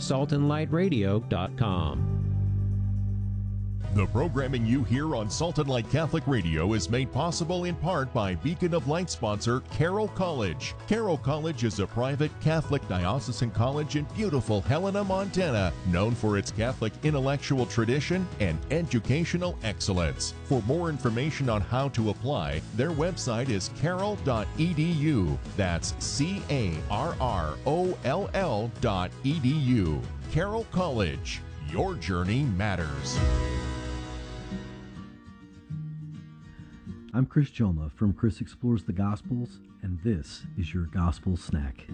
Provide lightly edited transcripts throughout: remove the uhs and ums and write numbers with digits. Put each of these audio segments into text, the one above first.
saltandlightradio.com. The programming you hear on Salt and Light Catholic Radio is made possible in part by Beacon of Light sponsor Carroll College. Carroll College is a private Catholic diocesan college in beautiful Helena, Montana, known for its Catholic intellectual tradition and educational excellence. For more information on how to apply, their website is carroll.edu. That's CARROLL.edu. Carroll College. Your journey matters. I'm Chris Joma from Chris Explores the Gospels, and this is your Gospel Snack.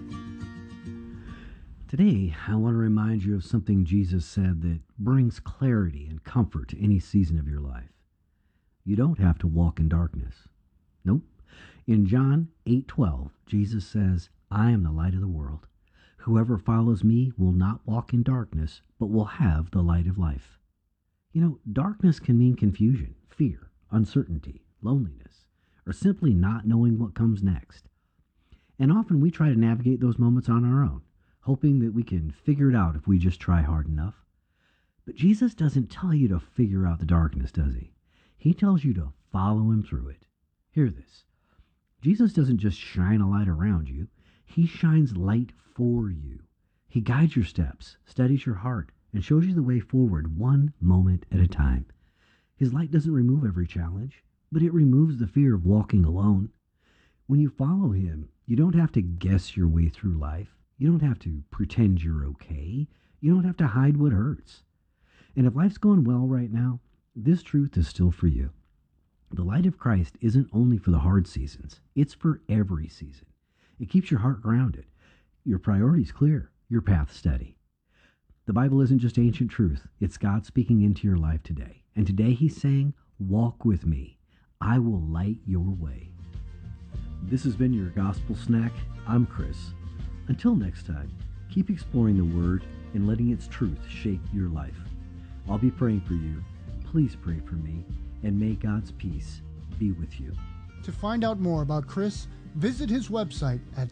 Today, I want to remind you of something Jesus said that brings clarity and comfort to any season of your life. You don't have to walk in darkness. Nope. In John 8:12, Jesus says, I am the light of the world. Whoever follows me will not walk in darkness, but will have the light of life. You know, darkness can mean confusion, fear, uncertainty, loneliness, or simply not knowing what comes next. And often we try to navigate those moments on our own, hoping that we can figure it out if we just try hard enough. But Jesus doesn't tell you to figure out the darkness, does he? He tells you to follow him through it. Hear this. Jesus doesn't just shine a light around you. He shines light for you. He guides your steps, steadies your heart, and shows you the way forward one moment at a time. His light doesn't remove every challenge, but it removes the fear of walking alone. When you follow him, you don't have to guess your way through life. You don't have to pretend you're okay. You don't have to hide what hurts. And if life's going well right now, this truth is still for you. The light of Christ isn't only for the hard seasons. It's for every season. It keeps your heart grounded, your priorities clear, your path steady. The Bible isn't just ancient truth. It's God speaking into your life today. And today he's saying, walk with me. I will light your way. This has been your Gospel Snack. I'm Chris. Until next time, keep exploring the Word and letting its truth shape your life. I'll be praying for you. Please pray for me, and may God's peace be with you. To find out more about Chris, visit his website at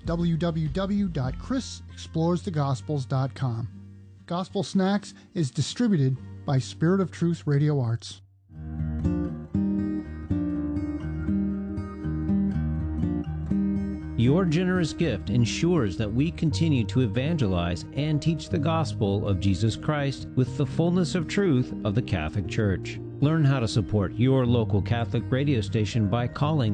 www.chrisexploresthegospels.com. Gospel Snacks is distributed by Spirit of Truth Radio Arts. Your generous gift ensures that we continue to evangelize and teach the gospel of Jesus Christ with the fullness of truth of the Catholic Church. Learn how to support your local Catholic radio station by calling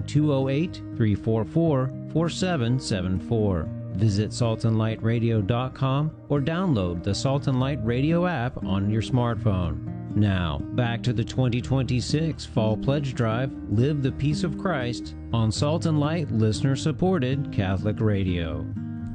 208-344-4774. Visit saltandlightradio.com or download the Salt and Light Radio app on your smartphone. Now, back to the 2026 Fall Pledge Drive, Live the Peace of Christ, on Salt and Light listener-supported Catholic Radio.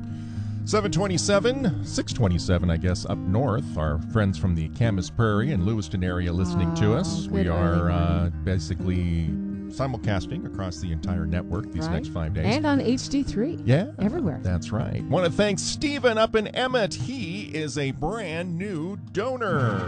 727, 627, I guess, up north. Our friends from the Camas Prairie and Lewiston area listening to us. We are basically simulcasting across the entire network these next 5 days. And on HD3. Yeah. Everywhere. That's right. Want to thank Stephen up in Emmett. He is a brand new donor.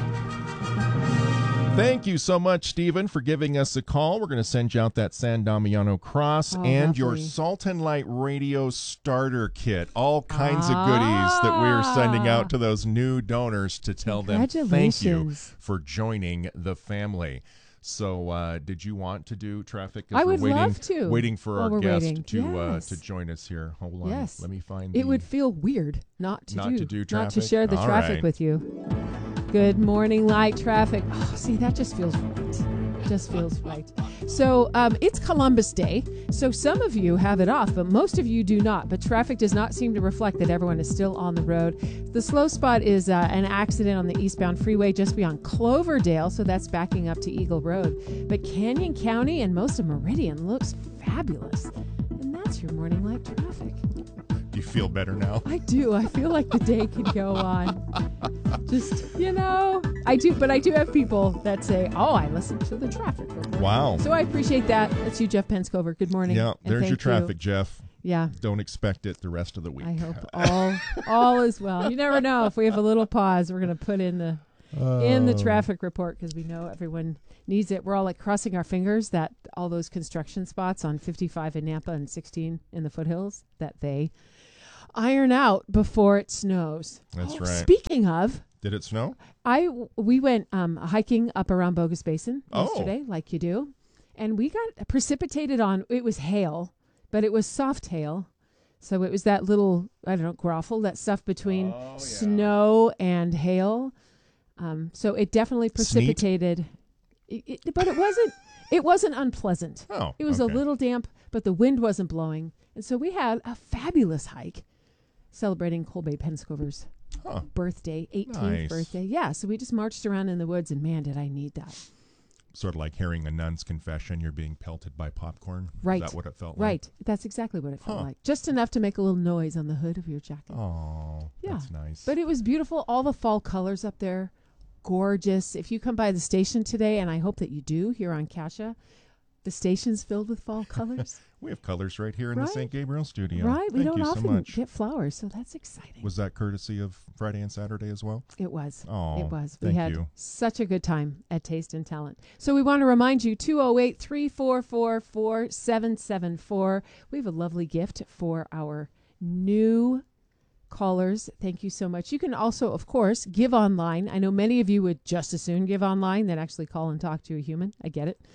Thank you so much, Stephen, for giving us a call. We're going to send you out that San Damiano cross and your Salt and Light Radio starter kit. All kinds of goodies that we're sending out to those new donors to tell them thank you for joining the family. So did you want to do traffic? I would love to. Waiting for our guest to join us here. Hold on. Yes. Let me find it would feel weird not to do traffic. Not to share the traffic with you. Good morning, light traffic. Oh, see, that just feels right. Just feels right. So it's Columbus Day, so some of you have it off, but most of you do not. But traffic does not seem to reflect that everyone is still on the road. The slow spot is an accident on the eastbound freeway just beyond Cloverdale, so that's backing up to Eagle Road. But Canyon County and most of Meridian looks fabulous. And that's your morning light traffic. Do you feel better now? I do. I feel like the day can go on. Just, I do, but I do have people that say, I listen to the traffic report. Wow. So I appreciate that. That's you, Jeff Penscover. Good morning. Yeah, there's your traffic, Jeff. Yeah. Don't expect it the rest of the week. I hope all is well. You never know. If we have a little pause, we're going to put in the traffic report because we know everyone needs it. We're all like crossing our fingers that all those construction spots on 55 in Nampa and 16 in the foothills, that they iron out before it snows. That's right. Speaking of, Did it snow? we went hiking up around Bogus Basin Oh. yesterday, like you do, and we got precipitated on. It was hail, but it was soft hail, so it was that little, I don't know, groffle, that stuff between snow and hail. So it definitely precipitated, but it wasn't unpleasant. Oh, It was a okay. little damp, but the wind wasn't blowing, and so we had a fabulous hike celebrating Colby Penscover's birthday, 18th Nice. birthday. Yeah, so we just marched around in the woods, and man, did I need that. Sort of like hearing a nun's confession. You're being pelted by popcorn. Right. Is that what it felt like? Right. That's exactly what it felt Huh. like. Just enough to make a little noise on the hood of your jacket. Oh, Yeah. that's nice. But it was beautiful. All the fall colors up there, gorgeous. If you come by the station today, and I hope that you do here on Kasha, the station's filled with fall colors. we have colors right here in the Right. St. Gabriel studio. Right? We Thank don't you often so much. get flowers, so that's exciting. Was that courtesy of Friday and Saturday as well? It was. Oh, It was. We thank had you. such a good time at Taste and Talent. So we want to remind you, 208-344-4774. We have a lovely gift for our new callers. Thank you so much. You can also, of course, give online. I know many of you would just as soon give online than actually call and talk to a human. I get it.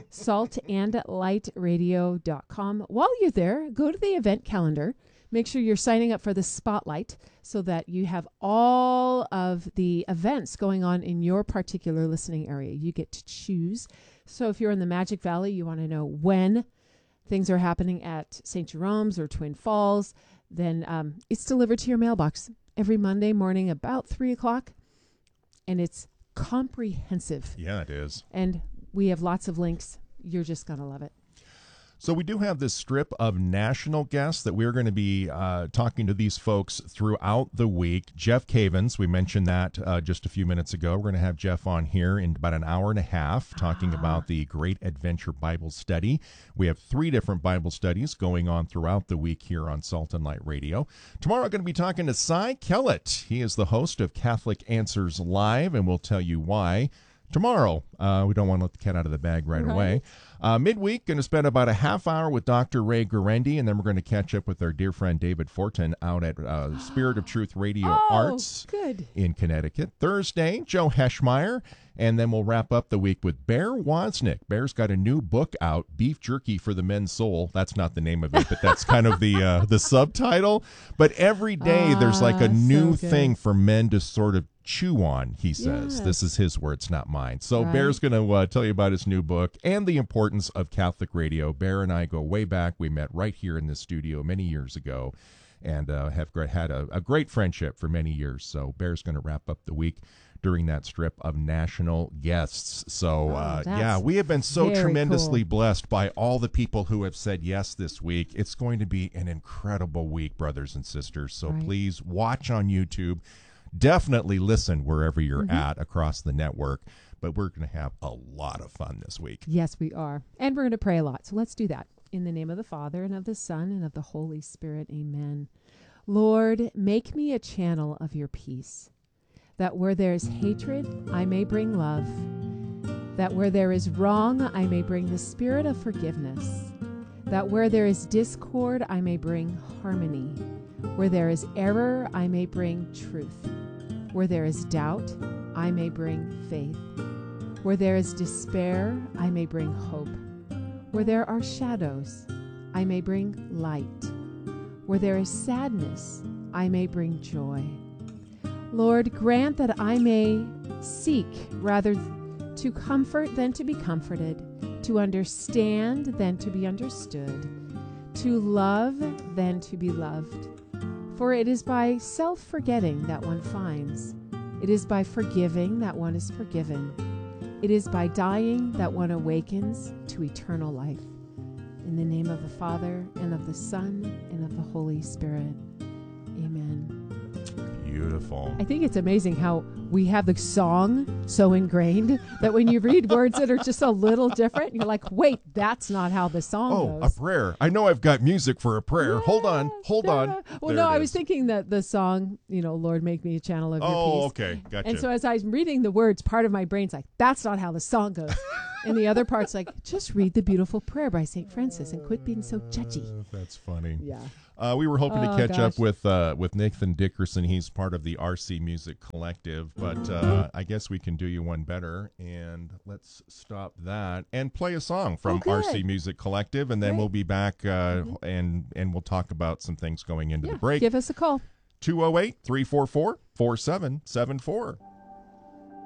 saltandlightradio.com. While you're there, go to the event calendar. Make sure you're signing up for the Spotlight so that you have all of the events going on in your particular listening area. You get to choose. So if you're in the Magic Valley, you want to know when things are happening at St. Jerome's or Twin Falls, then it's delivered to your mailbox every Monday morning about 3 o'clock. And it's comprehensive. Yeah, it is. And we have lots of links. You're just going to love it. So we do have this strip of national guests that we're going to be talking to these folks throughout the week. Jeff Cavins, we mentioned that just a few minutes ago. We're going to have Jeff on here in about an hour and a half talking about the Great Adventure Bible Study. We have 3 different Bible studies going on throughout the week here on Salt and Light Radio. Tomorrow, we're going to be talking to Cy Kellett. He is the host of Catholic Answers Live, and we'll tell you why. Tomorrow, we don't want to let the cat out of the bag right away. Midweek, going to spend about a half hour with Dr. Ray Guarendi, and then we're going to catch up with our dear friend David Fortin out at Spirit of Truth Radio Arts in Connecticut. Thursday, Joe Heschmeyer, and then we'll wrap up the week with Bear Wozniak. Bear's got a new book out, Beef Jerky for the Men's Soul. That's not the name of it, but that's kind of the subtitle. But every day there's like a new thing for men to sort of chew on, he says. Yes. This is his words, not mine. So Right. Bear's going to tell you about his new book and the importance of Catholic radio. Bear and I go way back. We met right here in this studio many years ago and have had a great friendship for many years. So Bear's going to wrap up the week during that strip of national guests. So, we have been so tremendously blessed by all the people who have said yes this week. It's going to be an incredible week, brothers and sisters. So please watch on YouTube. Definitely listen wherever you're at across the network. But we're going to have a lot of fun this week. Yes, we are. And we're going to pray a lot. So let's do that. In the name of the Father, and of the Son, and of the Holy Spirit. Amen. Lord, make me a channel of your peace, that where there is hatred, I may bring love, that where there is wrong, I may bring the spirit of forgiveness, that where there is discord, I may bring harmony, where there is error, I may bring truth, where there is doubt, I may bring faith, where there is despair, I may bring hope, where there are shadows, I may bring light, where there is sadness, I may bring joy. Lord, grant that I may seek rather to comfort than to be comforted, to understand than to be understood, to love than to be loved. For it is by self-forgetting that one finds. It is by forgiving that one is forgiven. It is by dying that one awakens to eternal life. In the name of the Father, and of the Son, and of the Holy Spirit. Amen. Beautiful. I think it's amazing how we have the song so ingrained that when you read words that are just a little different, you're like, wait, that's not how the song goes. A prayer. I know I've got music for a prayer. Hold on. Well, There no, it I was is. thinking that the song, Lord, make me a channel of your peace. Oh, okay. Gotcha. And so as I'm reading the words, part of my brain's like, that's not how the song goes. And the other part's like, just read the beautiful prayer by St. Francis and quit being so judgy. That's funny. Yeah. We were hoping to catch gosh. up with Nathan Dickerson. He's part of the RC Music Collective, but I guess we can do you one better. And let's stop that and play a song from good. RC Music Collective, and then Great. we'll be back and we'll talk about some things going into the break. Give us a call. 208-344-4774.